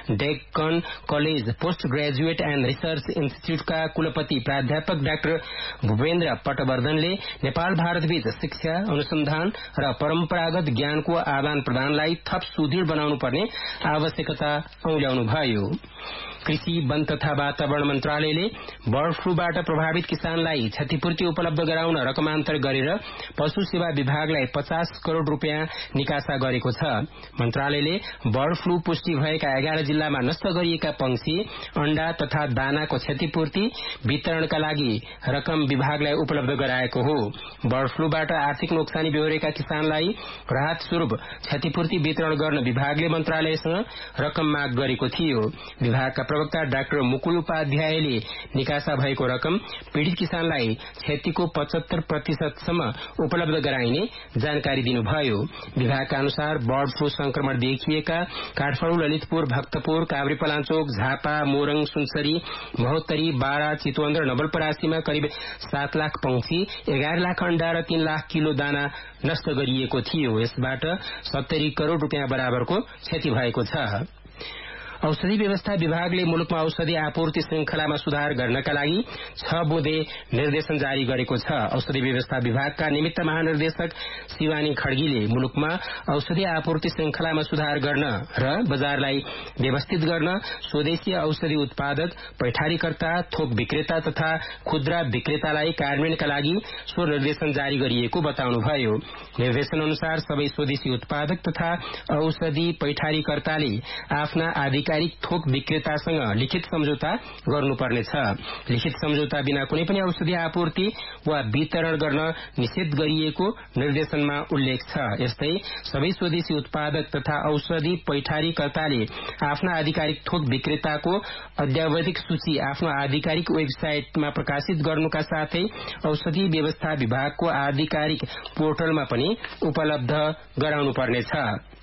Deccan college post graduate and research इन्स्टिच्यूटका कुलपति प्राध्यापक doctor Bhupendra पटवर्धनले Nepal भारतबीच शिक्षा, अनुसन्धान र परम्परागत ज्ञानको आदान प्रदानलाई थप सुदृढ़ बनाउनु पर्ने आवश्यकता औल्याउनुभयो। कृषि, वन तथा वातावरण मन्त्रालयले बर्ड फ्लूबाट प्रभावित किसानलाई क्षतिपूर्ति उपलब्ध गराउन रकमान्तर गरेर पशु सेवा विभागलाई 50 करोड़ रूपियाँ निकासा गरेको छ। मन्त्रालयले बर्ड फ्लू पुष्टि भएका 11 जिल्लामा नष्ट गरिएका पंक्षी, अण्डा तथा दानाको क्षतिपूर्ति वितरणका लागि रकम विभागलाई उपलब्ध गराएको हो। बर्ड फ्लूबाट आर्थिक नोक्सानी बेहोरेका किसानलाई राहत स्वरूप क्षतिपूर्ति वितरण गर्न विभागले मन्त्रालयसँग रकम माग गरेको थियो। विभागका प्रवक्ता डाक्टर मुकुल उपाध्यायले निकासा भएको रकम पीड़ित किसानलाई क्षतिको 75% सम्म उपलब्ध गराइने जानकारी दिनुभयो। विभागका अनुसार बर्ड फ्लू संक्रमण देखिएका काठमाडौँ, ललितपुर, भक्तपुर, काभ्रेपलाञ्चोक, झापा, मोरङ, सुनसरी, महोत्तरी, बारा, चितवन र नवलपरासीमा करिब 7 लाख पंक्षी, 11 लाख अण्डा र 3 लाख किलो दाना नष्ट गरिएको थियो। यसबाट 70 करोड़ रूपियाँ बराबरको क्षति भएको छ। औषधि व्यवस्था विभागले मुलुकमा औषधि आपूर्ति श्रृंखलामा सुधार गर्नका लागि 6 बुँदे निर्देशन जारी गरेको छ। औषधि व्यवस्था विभागका निमित्त महानिर्देशक शिवानी खड्गीले मुलुकमा औषधि आपूर्ति श्रृंखलामा सुधार गर्न र बजारलाई व्यवस्थित गर्न स्वदेशी औषधि उत्पादक, पैठारीकर्ता, थोक विक्रेता तथा खुद्रा विक्रेतालाई कार्यान्वयनका लागि सो निर्देशन जारी गरिएको बताउनुभयो। निर्देशन अनुसार सबै स्वदेशी उत्पादक तथा औषधि पैठारीकर्ताले आफ्ना आधिकारिक थोक विक्रेतासँग लिखित सम्झौता गर्नुपर्नेछ। लिखित सम्झौता बिना कुनै पनि औषधि आपूर्ति वा वितरण गर्न निषेध गरिएको निर्देशनमा उल्लेख छ। यस्तै सबै स्वदेशी उत्पादक तथा औषधि पैठारीकर्ताले आफ्ना आधिकारिक थोक विक्रेताको अद्यावधिक सूची आफ्नो आधिकारिक वेबसाइटमा प्रकाशित गर्नुका साथै औषधि व्यवस्था विभागको आधिकारिक पोर्टलमा पनि उपलब्ध गराउनुपर्नेछ।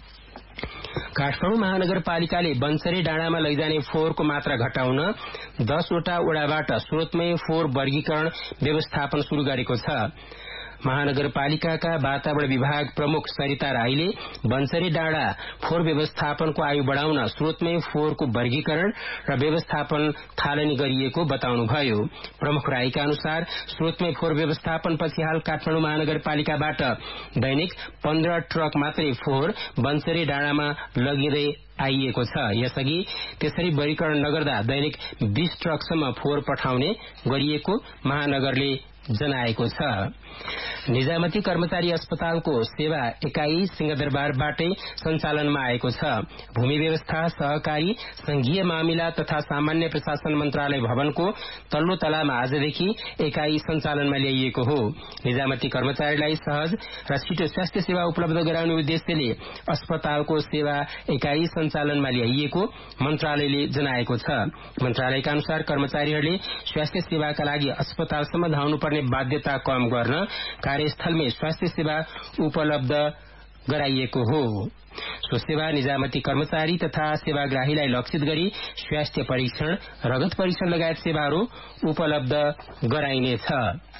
काठमाडौँ महानगरपालिकाले बन्सरे डाँडामा लैजाने फोहोरको मात्रा घटाउन 10 वटा वडाबाट स्रोतमय फोहोर वर्गीकरण व्यवस्थापन शुरू गरेको छ। महानगरपालिकाका वातावरण विभाग प्रमुख सरिता राईले बन्सरे डाँडा फोहोर व्यवस्थापनको आयु बढ़ाउन स्रोतमय फोहोरको वर्गीकरण र व्यवस्थापन थालनी गरिएको बताउनुभयो। प्रमुख राईका अनुसार स्रोतमय फोहोर व्यवस्थापनपछि हाल काठमाडौँ महानगरपालिकाबाट दैनिक 15 ट्रक मात्रै फोहोर बन्सरे डाँडामा लगिँदै आइएको छ। यसअघि त्यसरी वर्गीकरण नगर्दा दैनिक 20 ट्रकसम्म फोहोर पठाउने गरिएको महानगरले जनाएको छ। निजामती कर्मचारी अस्पतालको सेवा एकाई सिंहदरबारबाटै सञ्चालनमा आएको छ। भूमि व्यवस्था, सहकारी, संघीय मामिला तथा सामान्य प्रशासन मन्त्रालय भवनको तल्लो तलामा आजदेखि एकाई सञ्चालनमा ल्याइएको हो। निजामती कर्मचारीलाई सहज र छिटो स्वास्थ्य सेवा उपलब्ध गराउने उद्देश्यले अस्पतालको सेवा एकाई सञ्चालनमा ल्याइएको मन्त्रालयले जनाएको छ। मन्त्रालयका अनुसार कर्मचारीहरूले स्वास्थ्य सेवाका लागि अस्पतालसम्म धाउनुपर्ने बाध्यता कम गर्न कार्यस्थलमै स्वास्थ्य सेवा उपलब्ध गराइएको हो। सो सेवा निजामती कर्मचारी तथा सेवाग्राहीलाई लक्षित गरी स्वास्थ्य परीक्षण, रगत परीक्षण लगायत सेवाहरू उपलब्ध गराइनेछ।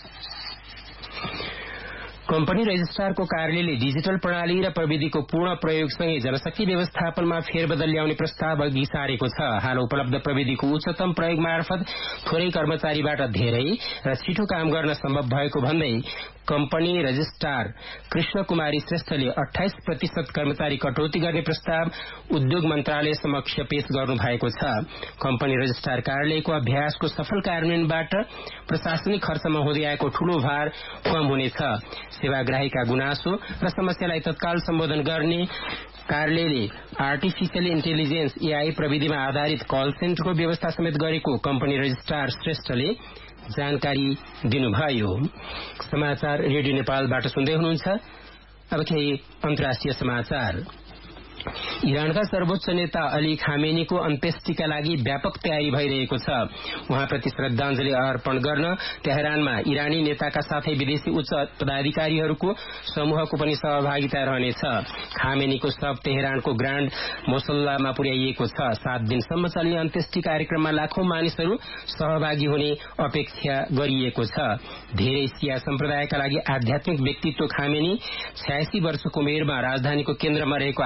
कम्पनी रजिस्ट्रारको कार्यालयले डिजिटल प्रणाली र प्रविधिको पूर्ण प्रयोगसँगै जनशक्ति व्यवस्थापनमा फेरबदल ल्याउने प्रस्ताव अघि सारेको छ। हाल उपलब्ध प्रविधिको उच्चतम प्रयोग मार्फत थोरै कर्मचारीबाट धेरै र छिटो काम गर्न सम्भव भएको भन्दै कम्पनी रजिस्ट्रार कृष्ण कुमारी श्रेष्ठले 28% कर्मचारी कटौती गर्ने प्रस्ताव उद्योग मन्त्रालय समक्ष पेश गर्नु भएको छ। कम्पनी रजिस्ट्रार कार्यालयको अभ्यासको सफल कार्यान्वयनबाट प्रशासनिक खर्चमा हुँदै आएको ठूलो भार कम हुनेछ। सेवाग्राहीका गुनासो र समस्यालाई तत्काल सम्बोधन गर्ने कार्यालयले आर्टिफिशियल इन्टेलिजेन्स एआई प्रविधिमा आधारित कल सेन्टरको व्यवस्था समेत गरेको कम्पनी रजिस्ट्रार श्रेष्ठले जानकारी दिनुभयो। समाचार रेडियो नेपालबाट सुन्दै हुनुहुन्छ। अब केही अन्तर्राष्ट्रिय समाचार। इरानका सर्वोच्च नेता अली खामेनीको अन्त्येष्टिका लागि व्यापक तयारी भइरहेको छ। उहाँप्रति श्रद्धाञ्जली अर्पण गर्न तेहरानमा इरानी नेताका साथै विदेशी उच्च पदाधिकारीहरूको समूहको पनि सहभागिता रहनेछ। खामेनीको शव तेहरानको ग्रान्ड मोसल्लामा पुर्याइएको छ। 7 दिनसम्म चल्ने अन्त्येष्टि कार्यक्रममा लाखौं मानिसहरू सहभागी हुने अपेक्षा गरिएको छ। धेरै शिया सम्प्रदायका लागि आध्यात्मिक व्यक्तित्व खामेनी 86 वर्षको उमेरमा राजधानीको केन्द्रमा रहेको आफ्नो आवास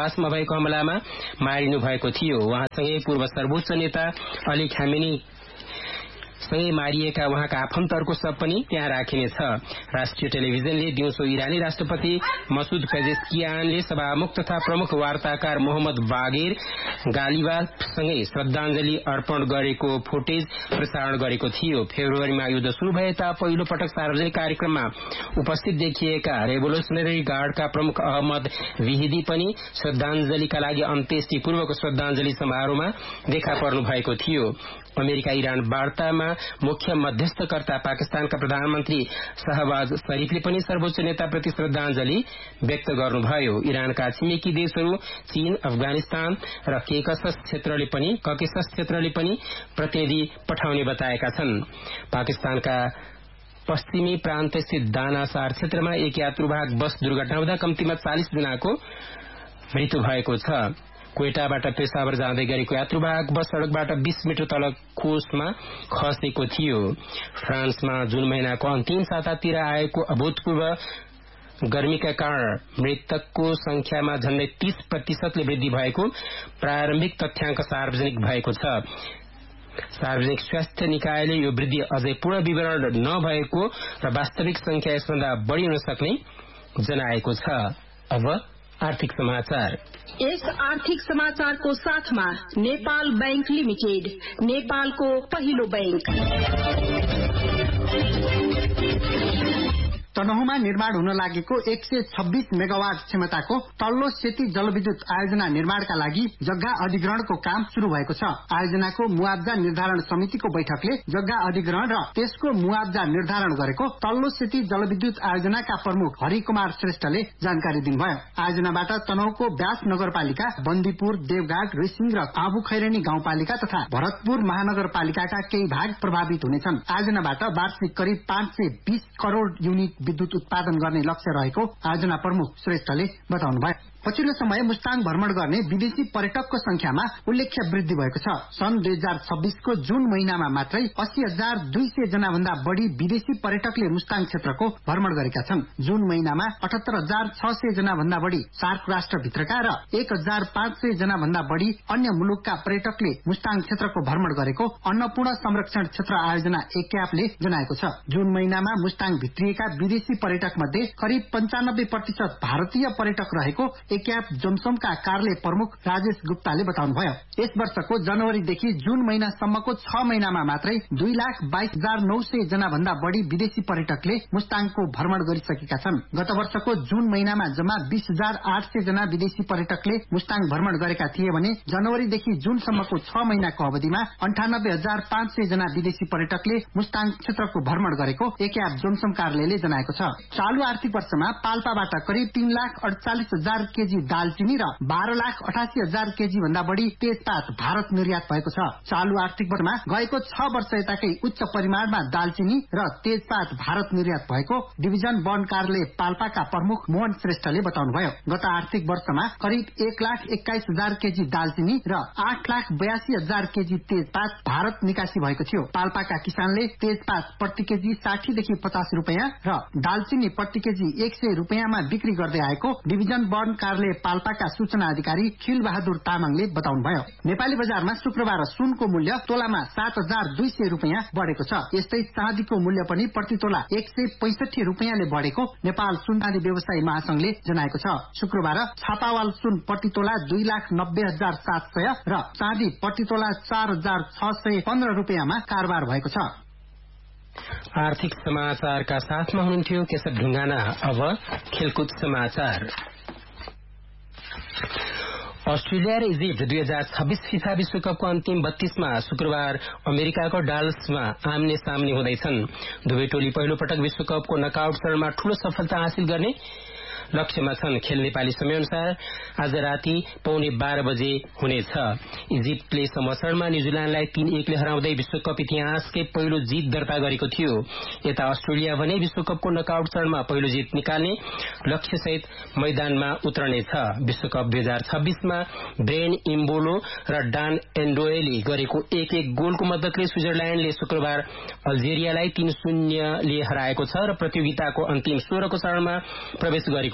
दूतावासमा भएको हमलामा मारिनु भएको थियो। उहाँसँगै पूर्व सर्वोच्च नेता अली खामेनी सँगै मारिएका उहाँका आफन्तहरूको शव पनि त्यहाँ राखिनेछ। राष्ट्रिय टेलिभिजनले दिउँसो इरानी राष्ट्रपति मसूद पेजेस्कियानले सभामुख तथा प्रमुख वार्ताकार मोहम्मद बागेर गालिबाफसँगै श्रद्धाञ्जली अर्पण गरेको फुटेज प्रसारण गरेको थियो। फेब्रुअरीमा युद्ध शुरू भएता पहिलो पटक सार्वजनिक कार्यक्रममा उपस्थित देखिएका रेभोल्युसनरी गार्डका प्रमुख अहमद विहिदी पनि श्रद्धाञ्जलीका लागि अन्त्येष्टि पूर्वको श्रद्धाञ्जली समारोहमा देखा पर्नु भएको थियो। अमेरिका इरान वार्तामा मुख्य मध्यस्थकर्ता पाकिस्तानका प्रधानमन्त्री शहबाज शरीफले पनि सर्वोच्च नेताप्रति श्रद्धाञ्जली व्यक्त गर्नुभयो। इरानका छिमेकी देशहरू चीन, अफगानिस्तान र केकसस क्षेत्रले पनि प्रतिनिधि पठाउने बताएका छन्। पाकिस्तानका पश्चिमी प्रान्तस्थित दानासार क्षेत्रमा एक यात्रुवाहक बस दुर्घटना हुँदा कम्तीमा 40 जनाको मृत्यु भएको छ। क्वेटाबाट पेशावर जाँदै गरेको यात्रुवाहक बस सड़कबाट 20 मिटर तल कोसमा खसेको थियो। फ्रान्समा जुन महिनाको अन्तिम सातातिर आएको अभूतपूर्व गर्मीका कारण मृतकको संख्यामा झण्डै 30% वृद्धि भएको प्रारम्भिक तथ्याङ्क सार्वजनिक भएको छ। सार्वजनिक स्वास्थ्य निकायले यो वृद्धि अझै पूर्ण विवरण नभएको र वास्तविक संख्या यसभन्दा बढ़ी हुन सक्ने जनाएको छ। अब आर्थिक समाचार। यस आर्थिक समाचारको साथमा नेपाल बैंक लिमिटेड, नेपालको पहिलो बैंक। तनहुमा निर्माण हुन लागेको 126 मेगावाट क्षमताको तल्लो सेती जलविद्युत आयोजना निर्माणका लागि जग्गा अधिग्रहणको काम शुरू भएको छ। आयोजनाको मुआब्जा निर्धारण समितिको बैठकले जग्गा अधिग्रहण र त्यसको मुआब्जा निर्धारण गरेको तल्लो सेती जलविद्युत आयोजनाका प्रमुख हरिकुमार श्रेष्ठले जानकारी दिनुभयो। आयोजनाबाट तनहुको व्यास नगरपालिका, बन्दीपुर, देवघाट, रिसिङ र आबुखैरेनी गाउँपालिका तथा भरतपुर महानगरपालिकाका केही भाग प्रभावित हुनेछन्। आयोजनाबाट वार्षिक करिब 520 करोड़ युनिट विद्युत उत्पादन गर्ने लक्ष्य रहेको आयोजना प्रमुख श्रेष्ठले बताउनुभयो। पछिल्लो समय मुस्ताङ भ्रमण गर्ने विदेशी पर्यटकको संख्यामा उल्लेख्य वृद्धि भएको छ। सन् 2026 को जुन महिनामा मात्रै 80,200 जना भन्दा बढ़ी विदेशी पर्यटकले मुस्ताङ क्षेत्रको भ्रमण गरेका छन्। जुन महिनामा 78,600 जना भन्दा बढ़ी सार्क राष्ट्रभित्रका र 1,500 जना भन्दा बढ़ी अन्य मुलुकका पर्यटकले मुस्ताङ क्षेत्रको भ्रमण गरेको अन्नपूर्ण संरक्षण क्षेत्र आयोजना एक्यापले जनाएको छ। जुन महिनामा मुस्ताङ भित्रिएका विदेशी पर्यटक मध्ये करिब 95% भारतीय पर्यटक रहेको एक्याप जमसमका कार्यालय प्रमुख राजेश गुप्ताले बताउनुभयो। यस वर्षको जनवरीदेखि जुन महिनासम्मको 6 महिनामा मात्रै 2,22,900 जना भन्दा बढ़ी विदेशी पर्यटकले मुस्ताङको भ्रमण गरिसकेका छन्। गत वर्षको जुन महिनामा जम्मा 20,800 जना विदेशी पर्यटकले मुस्ताङ भ्रमण गरेका थिए भने जनवरीदेखि जुनसम्मको 6 महिनाको अवधिमा 98,500 जना विदेशी पर्यटकले मुस्ताङ क्षेत्रको भ्रमण गरेको एक्याप जमसम कार्यालयले जनाएको छ। चालू आर्थिक वर्षमा पाल्पाबाट करिब 3,48,000 केजी दालचिनी र 12,88,000 केजी भन्दा बढ़ी तेजपात भारत निर्यात भएको छ। चालू आर्थिक वर्षमा गएको 6 वर्ष यताकै उच्च परिमाणमा दालचिनी र तेजपात भारत निर्यात भएको डिभिजन वन कार्यालय पाल्पाका प्रमुख मोहन श्रेष्ठले बताउनुभयो। गत आर्थिक वर्षमा करिब 1,21,000 केजी दालचिनी र 8,82,000 केजी तेजपात भारत निकासी भएको थियो। पाल्पाका किसानले तेजपात प्रति केजी 60 देखि 50 रुपियाँ र दालचिनी प्रति केजी 100 रुपियाँमा बिक्री गर्दै आएको डिभिजन वन कार्यालय पाल्पाका सूचना अधिकारी खिल बहादुर तामाङले बताउनुभयो। नेपाली बजारमा शुक्रबार सुनको मूल्य तोलामा 7,200 रुपियाँ बढ़ेको छ। यस्तै चाँदीको मूल्य पनि प्रति तोला 165 रुपियाँले बढ़ेको नेपाल सुन चाँदी व्यवसायी महासंघले जनाएको छ। शुक्रबार छापावाल सुन प्रति तोला 2,90,700 र चाँदी प्रति तोला 4,615 रुपियाँमा कारोबार भएको छ। आर्थिक समाचारका साथमा हुनुहुन्थ्यो केशव ढुङ्गाना। अब खेलकुद समाचार। अस्ट्रेलिया र इजिप्ट 2026 फिफा विश्वकपको अन्तिम 32मा शुक्रबार अमेरिकाको डालसमा आम्ने सामने हुँदैछन्। दुवै टोली पहिलो पटक विश्वकपको नकआउट चरणमा ठूलो सफलता हासिल गर्ने लक्ष्यमा छन्। खेल नेपाली समय अनुसार आज राति 12:15 बजे हुनेछ। इजिप्टले समचरणमा न्यूजील्याण्डलाई 3-1 ले हराउँदै विश्वकप इतिहासकै पहिलो जित दर्ता गरेको थियो। यता अस्ट्रेलिया भने विश्वकपको नकआउट चरणमा पहिलो जित निकाल्ने लक्ष्यसहित मैदानमा उत्रनेछ। विश्वकप 2026 मा ब्रेन इम्बोलो र डान एन्डोएले गरेको 1-1 गोलको मद्दतले स्विजरल्याण्डले शुक्रबार अल्जेरियालाई 3-0 ले हराएको छ र प्रतियोगिताको अन्तिम 16 को चरणमा प्रवेश गरेको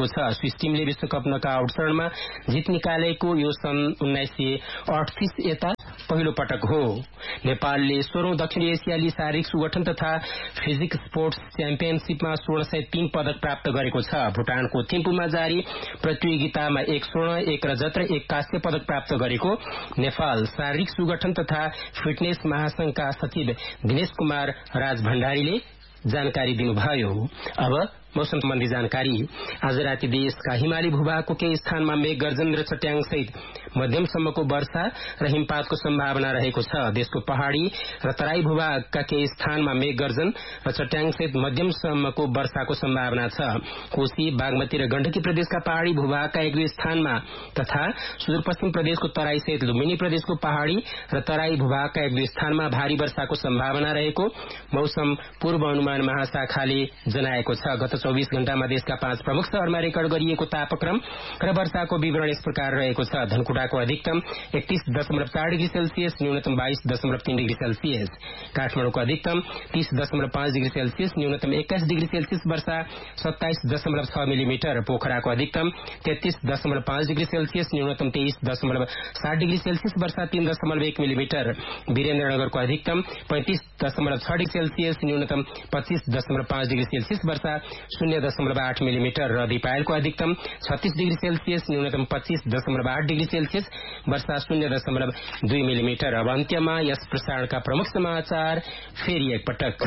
गरेको छ। स्विस टीमले विश्वकप नकआउट चरणमा जित निकालेको यो सन् 1938 यता पहिलो पटक हो। नेपालले 16औं दक्षिण एसियाली शारीरिक सुगठन तथा फिजिक स्पोर्ट्स च्याम्पियनशीपमा स्वर्ण सहित 3 पदक प्राप्त गरेको छ। भुटानको थिम्पूमा जारी प्रतियोगितामा 1 स्वर्ण 1 रजत र 1 कांस्य पदक प्राप्त गरेको नेपाल शारीरिक सुगठन तथा फिटनेस महासंघका सचिव दिनेश कुमार राज भण्डारीले जानकारी दिनुभयो। अब मौसम सम्बन्धी जानकारी। आज राति देशका हिमाली भूभागको केही स्थानमा मेघ गर्जन र चट्याङ सहित मध्यमसम्मको वर्षा र हिमपातको सम्भावना रहेको छ। देशको पहाड़ी र तराई भूभागका केही स्थानमा मेघ गर्जन र चट्याङ सहित मध्यमसम्मको वर्षाको सम्भावना छ। कोशी, बागमती र गण्डकी प्रदेशका पहाड़ी भूभागका 1-2 स्थानमा तथा सुदूरपश्चिम प्रदेशको तराई सहित लुम्बिनी प्रदेशको पहाड़ी र तराई भूभागका 1-2 स्थानमा भारी वर्षाको सम्भावना रहेको मौसम पूर्व अनुमान महाशाखाले जनाएको छ। गत 24 घण्टामा देशका 5 प्रमुख शहरमा रेकर्ड गरिएको तापक्रम र वर्षाको विवरण यस प्रकार रहेको छ। धनकुटाको अधिकतम 31.4 डिग्री सेल्सियस, न्यूनतम 22.3 डिग्री सेल्सियस। काठमाडौँको अधिकतम 30.5 डिग्री सेल्सियस, न्यूनतम 21 डिग्री सेल्सियस वर्षा 27.6 मिलिमिटर। पोखराको अधिकतम 33.5 डिग्री सेल्सियस, न्यूनतम 23.7 डिग्री सेल्सियस वर्षा 3.1 मिलिमिटर। वीरेन्द्रनगरको अधिकतम 35.6 डिग्री सेल्सियस, न्यूनतम 25.5 डिग्री सेल्सियस वर्षा 0.8 मिलिमिटर र दिपायलको अधिकतम 36 डिग्री सेल्सियस, न्यूनतम 25.8 डिग्री सेल्सियस वर्षा 0.2 मिलिमिटर। अब अन्त्यमा यस प्रसारणका प्रमुख समाचार फेरि एकपटक।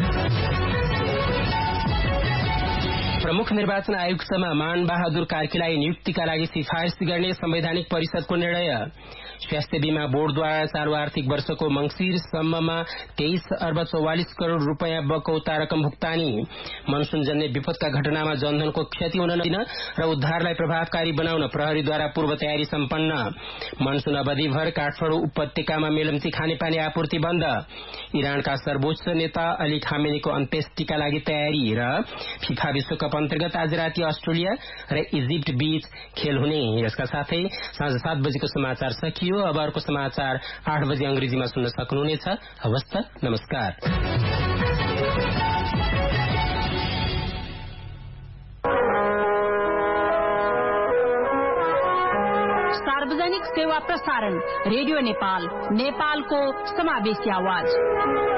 प्रमुख निर्वाचन आयुक्तमा मान बहादुर कार्कीलाई नियुक्तिका लागि सिफारिश गर्ने संवैधानिक परिषदको निर्णय। स्वास्थ्य बीमा बोर्डद्वारा चालू आर्थिक वर्षको मंगिरसम्ममा 23 अर्ब 44 करोड़ रूपियाँ बकौता रकम भुक्तानी। मनसूनजन्य विपदका घटनामा जनधनको क्षति हुन नदिन र उद्धारलाई प्रभावकारी बनाउन प्रहरीद्वारा पूर्व तयारी सम्पन्न। मनसून अवधिभर काठमाडौँ उपत्यकामा मेलम्ची खानेपानी आपूर्ति बन्द। इरानका सर्वोच्च नेता अली खामेनीको अन्त्येष्टिका लागि तयारी र फिफा विश्वकप अन्तर्गत आज राति अस्ट्रेलिया र इजिप्ट बीच खेल हुने। यसका साथै साँझ 7 बजेको समाचार सकियो। अब अर्को समाचार 8 बजे अंग्रेजीमा सुन्न सक्नुहुनेछ। हवस् त, नमस्कार। सार्वजनिक सेवा प्रसारण रेडियो नेपाल, नेपालको समावेशी आवाज।